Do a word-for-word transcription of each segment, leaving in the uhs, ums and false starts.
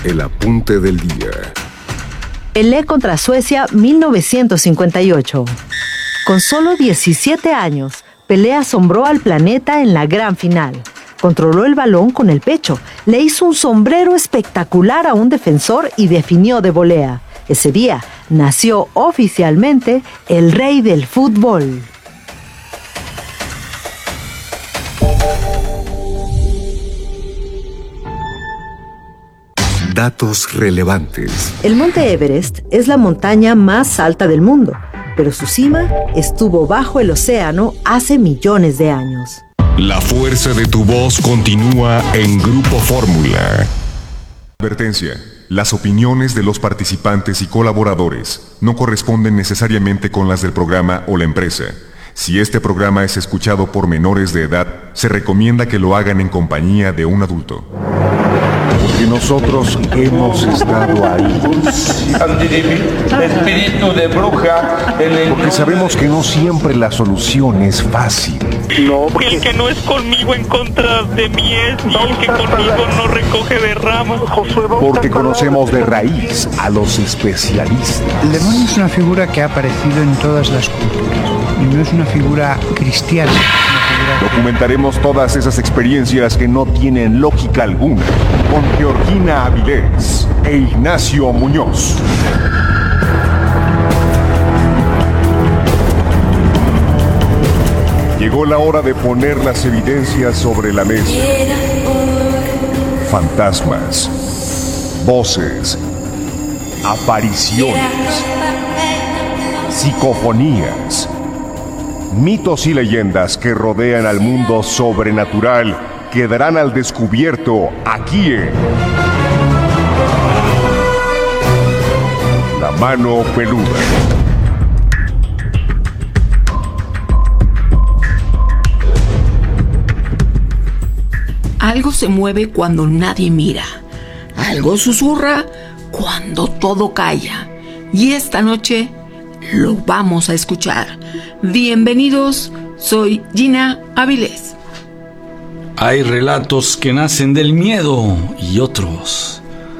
El apunte del día. Pelé contra Suecia mil novecientos cincuenta y ocho. Con solo diecisiete años, Pelé asombró al planeta en la gran final. Controló el balón con el pecho, le hizo un sombrero espectacular a un defensor y definió de volea. Ese día nació oficialmente el rey del fútbol. Datos relevantes. El monte Everest es la montaña más alta del mundo, pero su cima estuvo bajo el océano hace millones de años. La fuerza de tu voz continúa en Grupo Fórmula. Advertencia. Las opiniones de los participantes y colaboradores no corresponden necesariamente con las del programa o la empresa. Si este programa es escuchado por menores de edad, se recomienda que lo hagan en compañía de un adulto. Porque nosotros hemos estado ahí. Espíritu de bruja. Porque sabemos que no siempre la solución es fácil. No, porque el que no es conmigo en contra de mí es, y el que conmigo no recoge de ramas. Porque conocemos de raíz a los especialistas. El demonio es una figura que ha aparecido en todas las culturas y no es una figura cristiana. Es una figura... Documentaremos todas esas experiencias que no tienen lógica alguna con Georgina Avilés e Ignacio Muñoz. Llegó la hora de poner las evidencias sobre la mesa. Fantasmas, voces, apariciones, psicofonías, mitos y leyendas que rodean al mundo sobrenatural quedarán al descubierto aquí en La Mano Peluda. Algo se mueve cuando nadie mira. Algo susurra cuando todo calla. Y esta noche lo vamos a escuchar. Bienvenidos, soy Gina Avilés. Hay relatos que nacen del miedo y otros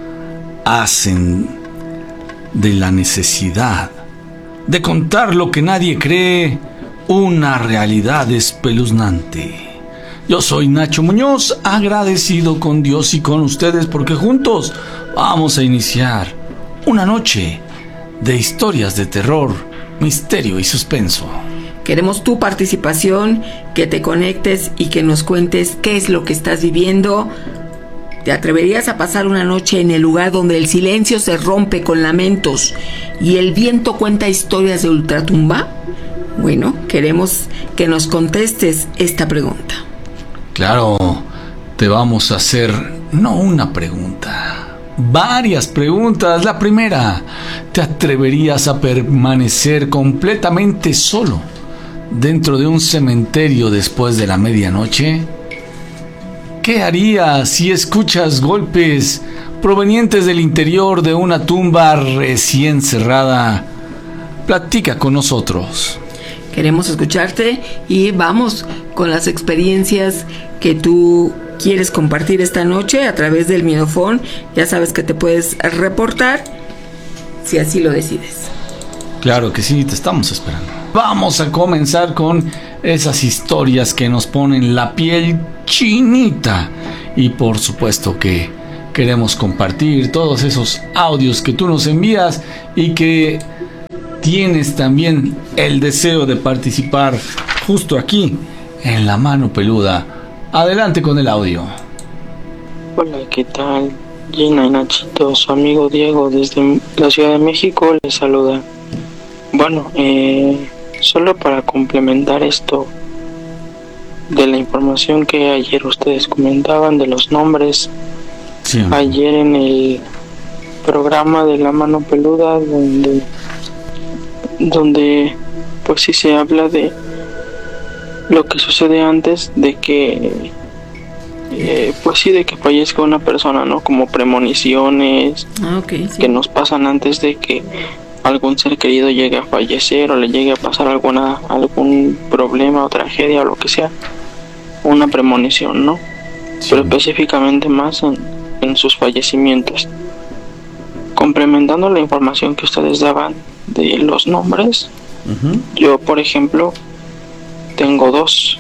hacen de la necesidad de contar lo que nadie cree una realidad espeluznante. Yo soy Nacho Muñoz, agradecido con Dios y con ustedes porque juntos vamos a iniciar una noche de historias de terror, misterio y suspenso. Queremos tu participación, que te conectes y que nos cuentes qué es lo que estás viviendo. ¿Te atreverías a pasar una noche en el lugar donde el silencio se rompe con lamentos y el viento cuenta historias de ultratumba? Bueno, queremos que nos contestes esta pregunta. Claro, te vamos a hacer no una pregunta, varias preguntas. La primera, ¿te atreverías a permanecer completamente solo dentro de un cementerio después de la medianoche? ¿Qué harías si escuchas golpes provenientes del interior de una tumba recién cerrada? Platica con nosotros. Queremos escucharte y vamos con las experiencias que tú quieres compartir esta noche a través del Miedofón. Ya sabes que te puedes reportar si así lo decides. Claro que sí, te estamos esperando. Vamos a comenzar con esas historias que nos ponen la piel chinita. Y por supuesto que queremos compartir todos esos audios que tú nos envías y que tienes también el deseo de participar justo aquí en La Mano Peluda. Adelante con el audio. Hola, ¿qué tal? Gina y Nachito, su amigo Diego desde la Ciudad de México les saluda. Bueno, eh, solo para complementar esto de la información que ayer ustedes comentaban de los nombres. Sí. Ayer en el programa de La Mano Peluda donde donde pues sí se habla de lo que sucede antes de que eh, pues sí de que fallezca una persona, ¿no? Como premoniciones ah, okay, sí. que nos pasan antes de que algún ser querido llegue a fallecer o le llegue a pasar alguna algún problema o tragedia o lo que sea, una premonición, ¿no? Sí. Pero específicamente más en, en sus fallecimientos. complementando la información que ustedes daban de los nombres, uh-huh. Yo, por ejemplo, tengo dos.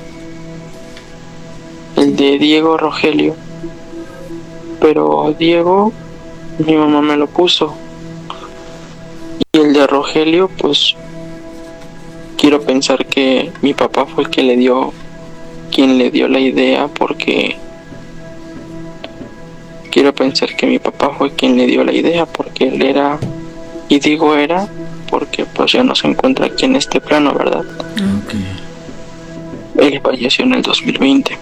El de Diego Rogelio. Pero Diego, mi mamá me lo puso. Y el de Rogelio, pues, quiero pensar que mi papá fue el que le dio, quien le dio la idea, porque quiero pensar que mi papá fue quien le dio la idea, porque él era, y digo era, porque pues ya no se encuentra aquí en este plano, ¿verdad? Okay. Él falleció en el dos mil veinte.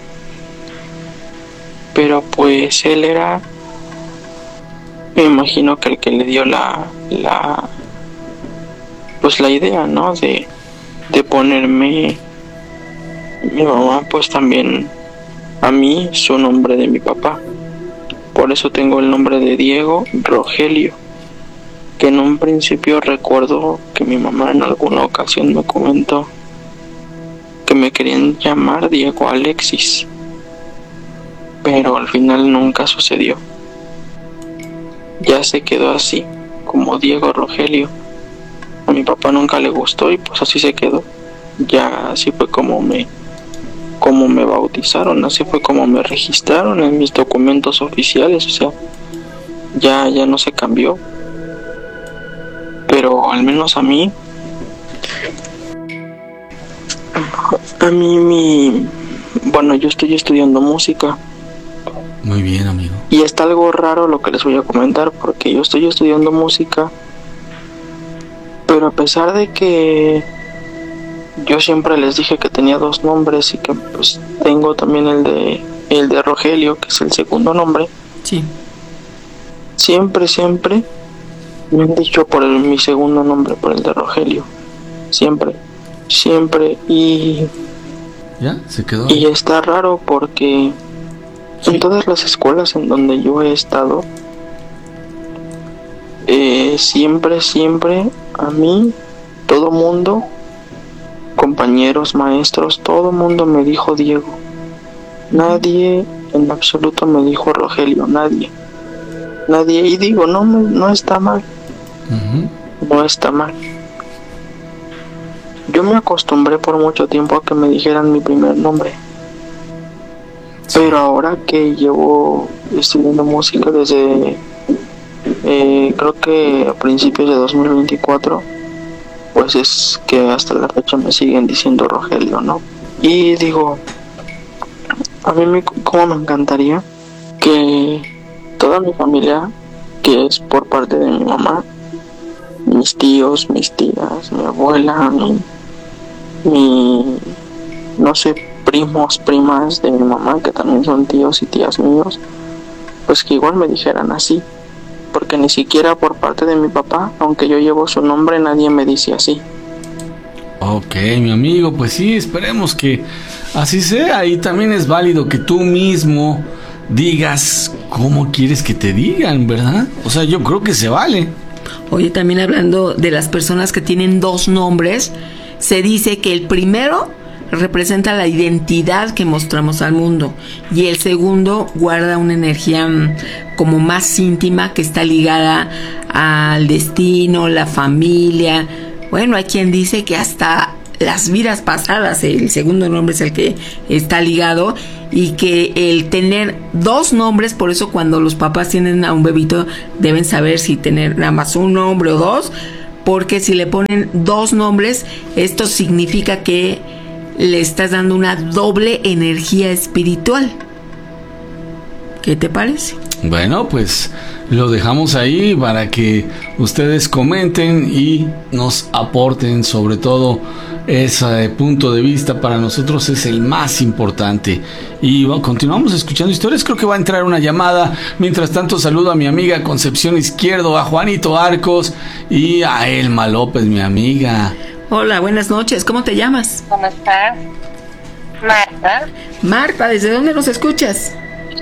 Pero pues él era, me imagino que el que le dio la, la, pues la idea, ¿no? De, de ponerme, mi mamá, pues también a mí su nombre de mi papá. Por eso tengo el nombre de Diego Rogelio, que en un principio recuerdo que mi mamá en alguna ocasión me comentó que me querían llamar Diego Alexis, pero al final nunca sucedió. Ya se quedó así, como Diego Rogelio. A mi papá nunca le gustó y pues así se quedó. Ya así fue como me como me bautizaron, así fue como me registraron en mis documentos oficiales, o sea, ya ya no se cambió. Pero al menos a mí a mí mi bueno, yo estoy estudiando música. Muy bien, amigo. Y está algo raro lo que les voy a comentar, porque yo estoy estudiando música, pero a pesar de que yo siempre les dije que tenía dos nombres y que pues tengo también el de el de Rogelio, que es el segundo nombre. Sí. Siempre, siempre me han dicho por el, mi segundo nombre, por el de Rogelio. Siempre, siempre. Y ya se quedó. Y está raro porque sí, en todas las escuelas en donde yo he estado, eh, siempre, siempre a mí, todo mundo, compañeros, maestros, todo mundo me dijo Diego. Nadie en absoluto me dijo Rogelio, nadie. Nadie, y digo, no, no está mal. Uh-huh. No está mal. Yo me acostumbré por mucho tiempo a que me dijeran mi primer nombre. Pero ahora que llevo estudiando música desde eh, creo que a principios de dos mil veinticuatro, pues es que hasta la fecha me siguen diciendo Rogelio, ¿no? Y digo, a mí me, como me encantaría que toda mi familia, que es por parte de mi mamá, mis tíos, mis tías, mi abuela, mi, mi no sé, primos, primas de mi mamá, que también son tíos y tías míos, pues que igual me dijeran así, porque ni siquiera por parte de mi papá, aunque yo llevo su nombre, nadie me dice así. Ok, mi amigo, pues sí, esperemos que así sea. Y también es válido que tú mismo digas cómo quieres que te digan, ¿verdad? O sea, yo creo que se vale. Oye, también hablando de las personas que tienen dos nombres, se dice que el primero representa la identidad que mostramos al mundo y el segundo guarda una energía como más íntima que está ligada al destino, la familia. Bueno, hay quien dice que hasta las vidas pasadas el segundo nombre es el que está ligado, y que el tener dos nombres, por eso cuando los papás tienen a un bebito deben saber si tener nada más un nombre o dos, porque si le ponen dos nombres, esto significa que le estás dando una doble energía espiritual. ¿Qué te parece? Bueno, pues lo dejamos ahí para que ustedes comenten y nos aporten, sobre todo ese punto de vista. Para nosotros es el más importante. Y bueno, continuamos escuchando historias. Creo que va a entrar una llamada. Mientras tanto, saludo a mi amiga Concepción Izquierdo, a Juanito Arcos y a Elma López, mi amiga. Hola, buenas noches. ¿Cómo te llamas? ¿Cómo estás? Marta. Marta, ¿desde dónde nos escuchas?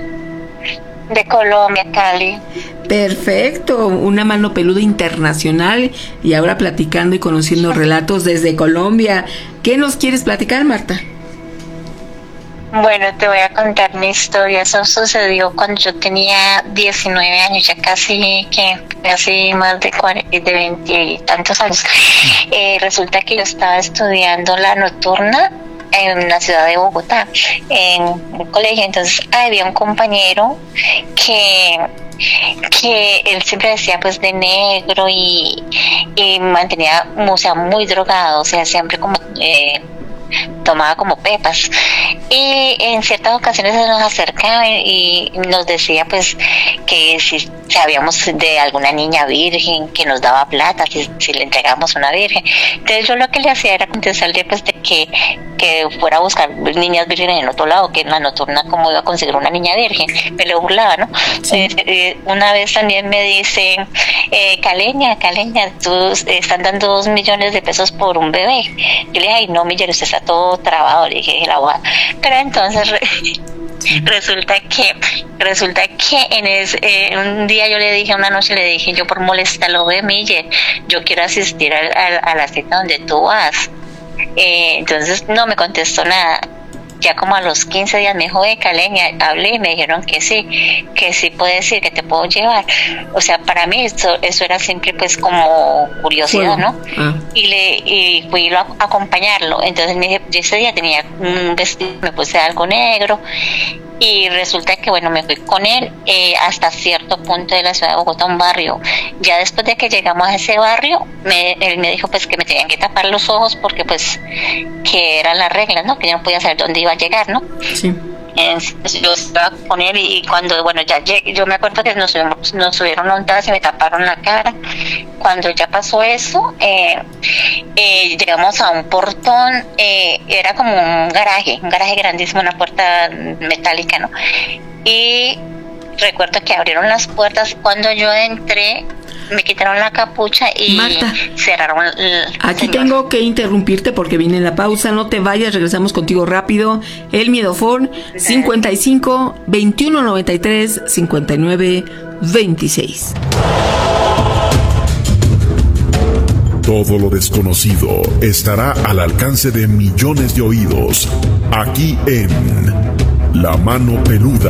De Colombia, Cali. Perfecto, una mano peluda internacional y ahora platicando y conociendo relatos desde Colombia. ¿Qué nos quieres platicar, Marta? Bueno, te voy a contar mi historia. Eso sucedió cuando yo tenía diecinueve años, ya casi que casi más de cuarenta, de veinte y tantos años. Eh, resulta que yo estaba estudiando la nocturna en la ciudad de Bogotá, en un colegio. Entonces había un compañero que que él siempre decía pues de negro y, y mantenía, o sea, muy drogado, o sea, siempre como eh, tomaba como pepas, y en ciertas ocasiones se nos acercaba y nos decía pues que si sabíamos de alguna niña virgen que nos daba plata si, si le entregábamos una virgen. Entonces yo lo que le hacía era contestarle pues de que, que fuera a buscar niñas vírgenes en otro lado, que en la nocturna como iba a conseguir una niña virgen. Me lo burlaba, ¿no? Sí. Eh, eh, una vez también me dice eh, Caleña, Caleña, tú eh, están dando dos millones de pesos por un bebé. Yo le dije, ay no, Miller, usted está todo trabado, le dije, la abogada. Pero entonces re, resulta que resulta que en ese, eh, un día yo le dije, una noche le dije, yo por molestarlo, de Miller, yo quiero asistir a, a, a la cita donde tú vas. Eh, entonces no me contestó nada. Ya como a los quince días me dijo, eh, Caleña, hablé y me dijeron que sí, que sí puede decir, que te puedo llevar. O sea, para mí eso, eso era siempre pues como curiosidad, ¿no? Ah. Y le y fui a acompañarlo. Entonces me dije, ese día tenía un vestido, me puse algo negro. Y resulta que, bueno, me fui con él eh, hasta cierto punto de la ciudad de Bogotá, un barrio. Ya después de que llegamos a ese barrio, me, él me dijo pues que me tenían que tapar los ojos porque pues que eran las reglas, ¿no? Que yo no podía saber dónde iba a llegar, ¿no? Sí. Entonces, yo estaba con él y cuando, bueno, ya llegué, yo me acuerdo que nos, subimos, nos subieron montadas y me taparon la cara. Cuando ya pasó eso, eh, eh, llegamos a un portón, eh, era como un garaje, un garaje grandísimo, una puerta metálica, ¿no? Y recuerdo que abrieron las puertas. Cuando yo entré, me quitaron la capucha y Marta, cerraron el aquí señor. Tengo que interrumpirte porque viene la pausa. No te vayas, regresamos contigo rápido. El Miedofón cincuenta y cinco, veintiuno noventa y tres, cincuenta y nueve, veintiséis. Todo lo desconocido estará al alcance de millones de oídos aquí en La Mano Peluda.